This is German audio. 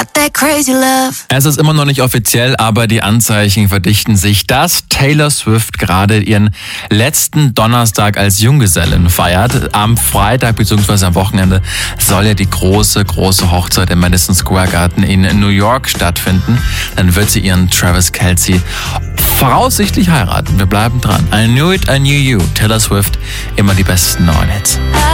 got that crazy love. Es ist immer noch nicht offiziell, aber die Anzeichen verdichten sich, dass Taylor Swift gerade ihren letzten Donnerstag als Junggesellin feiert. Am Freitag bzw. am Wochenende soll ja die große Hochzeit im Madison Square Garden in New York stattfinden. Dann wird sie ihren Travis Kelce voraussichtlich heiraten. Wir bleiben dran. I Knew It, I Knew You. Taylor Swift, immer die besten neuen Hits.